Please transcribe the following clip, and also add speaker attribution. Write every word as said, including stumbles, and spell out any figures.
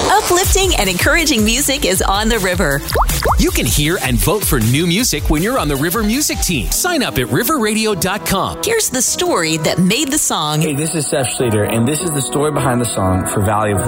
Speaker 1: Uplifting and encouraging music is on the river.
Speaker 2: You can hear and vote for new music when you're on the River Music team. Sign up at river radio dot com.
Speaker 1: Here's the story that made the song.
Speaker 3: Hey, this is Seth Schrader, and this is the story behind the song For Valley of